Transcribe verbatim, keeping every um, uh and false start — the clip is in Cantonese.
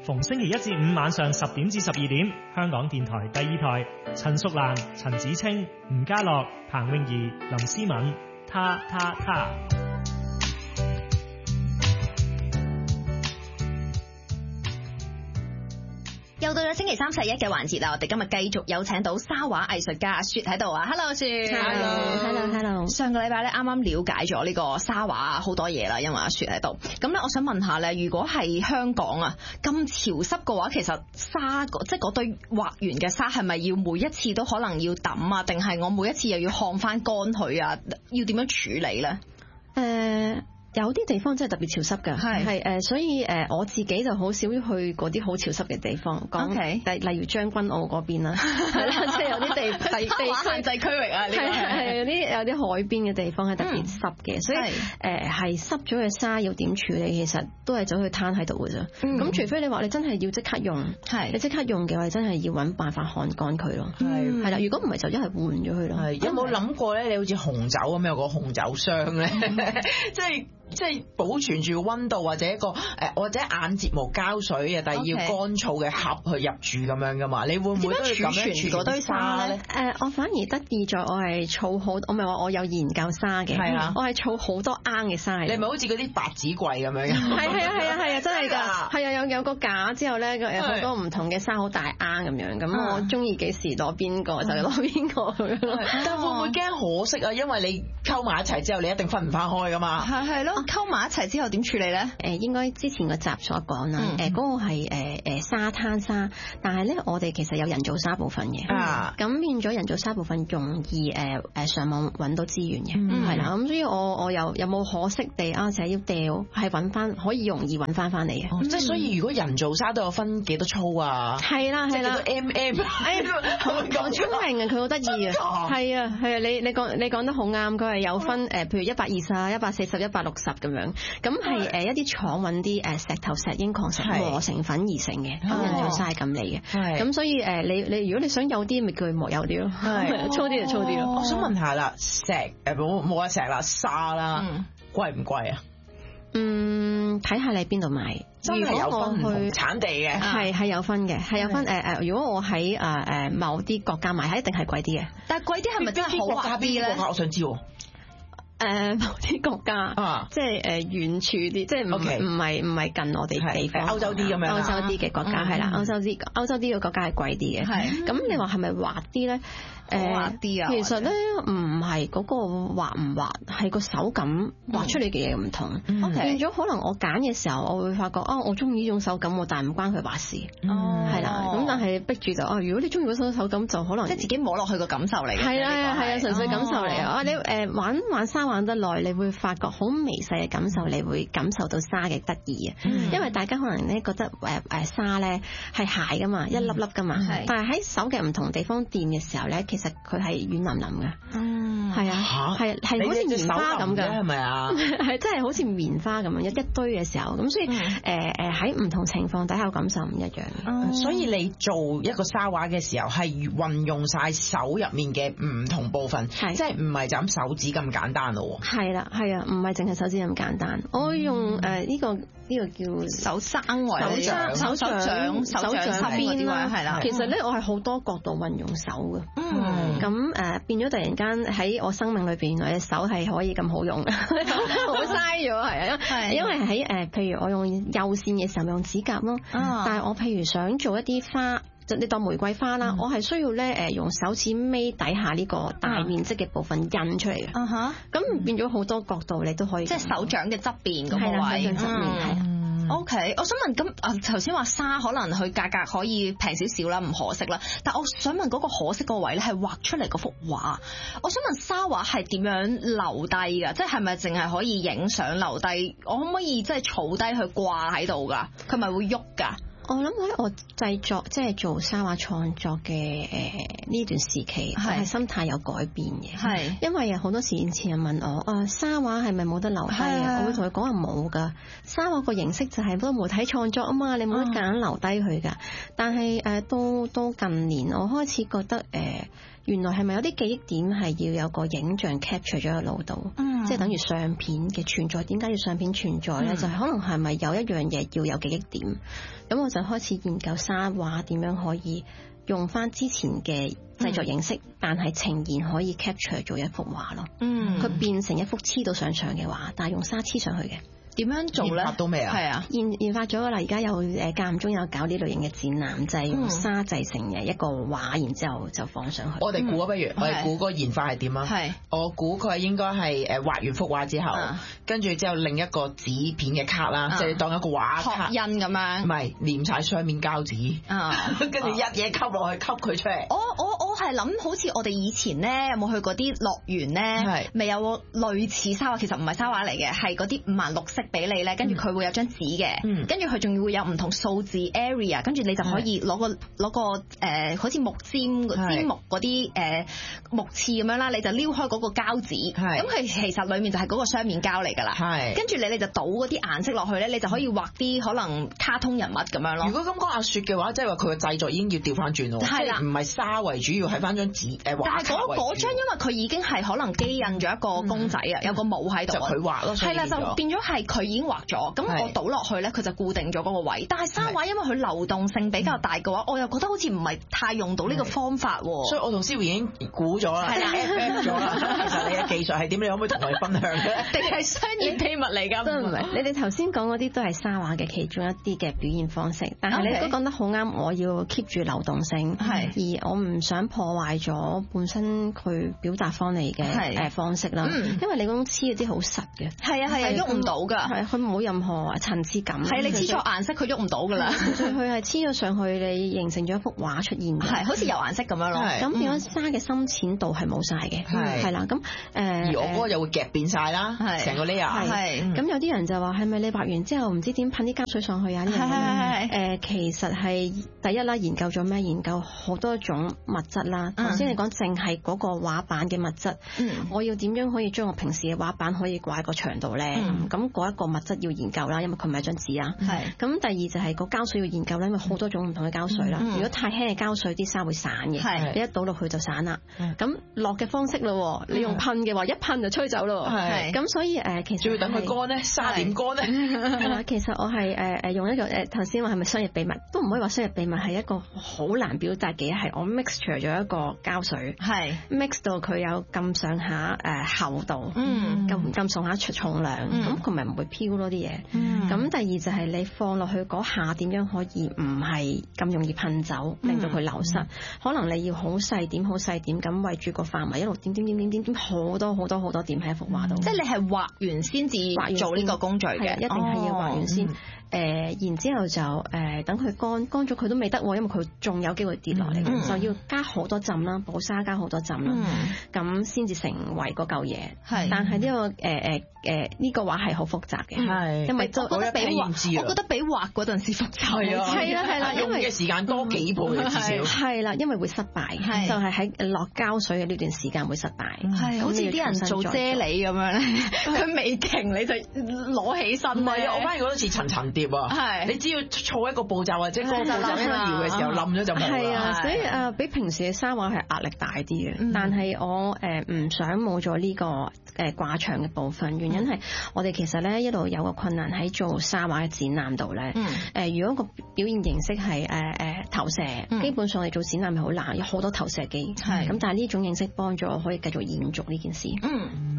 逢星期一至五晚上十點至十二點，香港電台第二台，陳淑蘭、陳子清、吳家樂、彭詠儀、林思敏，他他他。 又到咗星期三十一嘅環節啦，我哋今日繼續有請到沙畫藝術家阿雪喺度啊 ，Hello 雪 ，Hello，Hello，Hello。 上個禮拜咧啱啱了解咗呢個沙畫好多嘢啦，因為阿雪喺度。咁咧，我想問下咧，如果係香港啊咁潮濕嘅話，其實沙即係嗰堆畫完嘅沙係咪要每一次都可能要抌啊？定係我每一次又要烘翻乾佢啊？要點樣處理咧？ 誒、uh。有啲地方真係特別潮濕㗎，係係誒，所以誒我自己就好少去嗰啲好潮濕嘅地方。講例、okay. 例如將軍澳嗰邊啦，係啦，即係有啲地地地限制區域啊，係係有啲有啲海邊嘅地方係特別濕嘅、嗯，所以誒係濕咗嘅沙要點處理，其實都係走去攤喺度㗎啫。咁、嗯、除非你話你真係要即刻用，係你即刻用嘅話，真係要揾辦法烘乾佢咯。係係啦，如果唔係就一係換咗佢咯。 有冇諗過咧？你好似紅酒咁有個紅酒箱咧，即係。即係保存住個溫度，或者一個誒，或者眼睫毛膠水啊，但係要乾燥嘅盒去入住咁樣噶嘛？你會唔會都係咁樣儲嗰堆沙咧？ 誒，我反而得意在我係儲好，我咪係話我有研究沙嘅，係啊，我係儲好多罌嘅沙。你咪好似嗰啲白紙櫃咁樣？ 係係啊係啊係啊，真係㗎，係啊有有個架之後咧，有好多唔同嘅沙，好大罌咁樣，咁我中意幾時攞邊個就攞邊個咁樣。 但會唔會驚可惜啊？因為你溝埋一齊之後，你一定分唔翻開㗎嘛。 係係咯。溝埋一齊之後點處理咧？ 誒應該之前個集所講啦，誒、嗯、嗰、嗰個係誒誒沙灘沙，但係咧我哋其實有人造沙部分嘅，咁、啊、變咗人造沙部分容易誒誒上網揾到資源嘅，係、嗯、啦，咁所以我我又有冇可惜地啊，就係要掉，係揾翻可以容易揾翻翻嚟嘅。 即係所以如果人造沙都有分幾多粗啊？ 係啦係啦 ，M M， 好聰明啊，佢好得意啊，係啊係啊，你你講你講得好啱，佢係有分誒，譬如一百二十啊、一百四十、一百六十咁樣。咁係誒一啲廠揾啲誒石頭、石英礦石磨成粉而成嘅，咁人造沙係咁嚟嘅。咁所以誒你你如果你想有啲，咪叫佢磨有啲咯，粗啲就粗啲咯。 我想問下啦，石誒冇冇話石啦，沙啦，貴唔貴啊？ 嗯，睇下你邊度買。 真係有分唔同產地嘅， 係係有分嘅，係有分誒誒。如果我喺誒誒某啲國家買，係一定係貴啲嘅。 但係貴啲係咪真係好滑啲咧？ 我想知喎。 誒某啲國家，啊、即係誒遠處啲，即係唔唔係唔係近我哋地方， 歐洲啲咁樣， 歐洲啲嘅國家係啦，歐洲啲歐洲啲嘅國家係貴啲嘅。係咁，你話係咪滑啲咧？誒滑啲啊！其實咧唔係嗰個滑唔滑，係個手感畫出嚟嘅嘢唔同。嗯、變咗可能我揀嘅時候，我會發覺啊，我中意呢種手感喎，但係唔關佢滑事。哦，係啦。咁但係逼住就啊，如果你中意嗰種手感，就可能即係自己摸落去個感受嚟嘅。係啊係啊，純粹感受嚟啊！你誒玩玩沙玩得耐，你會發覺好微細嘅感受，你會感受到沙嘅得意啊！嗯、因為大家可能咧覺得誒誒沙咧係鞋噶嘛，一粒粒噶嘛，嗯、但係喺手嘅唔同地方掂嘅時候咧，其實佢係軟腍腍嘅。嗯，係啊，係係好似棉花咁嘅，係咪啊？係真係好似棉花咁樣一一堆嘅時候，咁所以誒誒喺唔同情況底下感受唔一樣。 嗯、所以你做一個沙畫嘅時候係運用晒手入面嘅唔同部分，即係唔係就咁手指咁簡單咯？ 係啦，係啊，唔係淨係手指咁簡單。我用誒呢個呢個叫手生位、手掌、手掌、手掌邊啦，係啦。其實咧，我係好多角度運用手嘅。嗯，咁誒變咗突然間喺我生命裏邊，我隻手係可以咁好用，好嘥咗係啊。係因為喺誒，譬如我用幼線嘅時候用指甲咯，但係我譬如想做一啲花。就你當玫瑰花啦，嗯、我係需要咧誒用手指尾底下呢個大面積嘅部分印出嚟嘅。啊哈，咁變咗好多角度你都可以，即係手掌嘅側邊嗰個位。係啦，手掌側面係啊。O K， 我想問咁啊，頭先話沙可能佢價格可以平少少啦，唔可惜啦。但我想問嗰個可惜個位咧，係畫出嚟嗰幅畫。我想問沙畫係點樣留低㗎？即係係咪淨係可以影相留低？我可唔可以即係儲低佢掛喺度㗎？佢咪會喐㗎？我諗喺我製作即係做沙畫創作嘅誒呢段時期，係心態有改變嘅。係因為有好多時以前人問我啊，沙畫係咪冇得留低啊？我會同佢講話冇噶，沙畫個形式就係多媒體創作啊嘛，你冇得揀留低佢噶。但係誒到到近年，我開始覺得誒、呃、 原來係咪有啲記憶點係要有個影像 capture 咗喺腦度，嗯、即係等於相片嘅存在。點解要相片存在咧？嗯、就係可能係咪有一樣嘢要有記憶點？咁我就開始研究沙畫點樣可以用翻之前嘅製作形式，嗯、但係呈現可以 capture 做一幅畫咯。嗯，佢變成一幅黐到上牆嘅畫，但係用沙黐上去嘅。點樣做咧？研發到未啊？係啊，研研發咗啦。而家有誒間唔中有搞呢類型嘅展覽，就係、是、用沙製成嘅一個畫，然之後就放上去。我哋估啊，不如、嗯、我哋估個研發係點啊？係，我估佢應該係誒畫完幅畫之後，跟住、啊、之後另一個紙片嘅卡啦，即係、啊、當一個畫卡印咁樣，唔係黏晒雙面膠紙，跟住、啊、一嘢吸落去吸佢出嚟。我我我係諗好似我哋以前咧有冇去過啲樂園咧？未有類似沙畫，其實唔係沙畫嚟嘅，係嗰啲五顏六色。俾你咧，跟住佢會有張紙嘅，跟住佢仲要會有唔同數字 area， 跟住你就可以攞個攞個誒、呃，好似木尖尖木嗰啲誒木刺咁樣啦，你就撩開嗰個膠紙，咁佢其實裡面就係嗰個雙面膠嚟㗎啦。跟住你你就倒嗰啲顏色落去咧，你就可以畫啲可能卡通人物咁樣咯。如果咁講阿雪嘅話，即係話佢嘅製作已經要調翻轉咯，即係唔係沙為主要係翻張紙誒畫。但係嗰嗰張因為佢已經係可能機印咗一個公仔啊，嗯、有個帽喺度，就佢畫咯，係啦，就變咗係。佢已經畫咗，咁我倒落去咧，佢就固定咗嗰個位。但係沙畫因為佢流動性比較大嘅話，我又覺得好似唔係太用到呢個方法。所以我同 Siri 已經估咗啦，係啦 ，F 咗啦。其實你嘅技術係點？你可唔可以同我哋分享嘅？定係商業秘密嚟㗎？都唔係。你哋頭先講嗰啲都係沙畫嘅其中一啲嘅表現方式，但係你都講得好啱。我要 keep 住流動性，係而我唔想破壞咗本身佢表達方嚟嘅誒方式啦。因為你嗰種黐嗰啲好實嘅，係啊係啊，喐唔到㗎。係，佢冇任何層次感。係你黐錯顏色，佢喐唔到噶啦。佢係黐咗上去，你形成咗一幅畫出現。係，好似油顏色咁樣咯。咁變咗沙嘅深淺度係冇晒嘅。係，係啦。咁誒，而我嗰個又會夾變晒啦，成個 layer。係。咁有啲人就話係咪你畫完之後唔知點噴啲膠水上去啊？係係係係。誒，其實係第一啦，研究咗咩？研究好多種物質啦。頭先你講淨係嗰個畫板嘅物質。我要點樣可以將我平時嘅畫板可以掛喺個牆度咧？咁嗰一個物質要研究啦，因為佢唔係張紙啊。係。咁第二就係個膠水要研究啦，因為好多種唔同嘅膠水啦。如果太輕嘅膠水，啲沙會散嘅。係。你一倒落去就散啦。咁落嘅方式咯，你用噴嘅話，一噴就吹走咯。係。咁所以誒，其實仲要等佢乾咧，沙點乾咧？其實我係誒誒用一個誒頭先話係咪商業秘密？都唔可以話商業秘密，係一個好難表達嘅，係我 mixture 咗一個膠水，係 mix 到佢有咁上下誒厚度，嗯，咁咁上下出重量，咁佢咪唔會飄咯啲嘢。咁第二就係你放落去嗰下點樣可以唔係咁容易噴走，令到佢流失。嗯、可能你要好細點好細點咁圍住個範圍一路點點點點點點好多好多好多點喺一幅畫度。即係你係畫完先至做呢個工序嘅，一定係要畫完先。誒、呃，然之後就誒等佢乾乾咗，佢都未得，因為佢仲有機會跌落嚟，嗯、就要加好多浸啦，補沙加好多浸啦，咁先至成為嗰嚿嘢。係，但係呢、這個誒誒誒呢個畫係好複雜嘅，係，因為就覺得比畫，我覺得比畫嗰陣時複雜。係啊，係啦係啦，因為嘅時間多幾倍至少。係啦，因為會失敗，係就係喺落膠水嘅呢段時間會失敗。係，好似啲人做啫喱咁樣咧，佢未勁你就攞起身。唔係啊，我反而覺得似層層疊啊。係，你只要錯一個步驟或者個步驟一搖嘅時候冧咗就冇啦。係啊，所以誒比平時嘅沙畫係壓力大啲嘅，但係我誒唔想冇咗呢個誒掛牆嘅部分，原因係我哋其實咧一路有個困難喺做沙畫嘅展覽度咧。誒，如果個表現形式係誒誒投射，基本上我哋做展覽係好難，有好多投射機。係，咁但係呢種形式幫咗我可以繼續延續呢件事。嗯。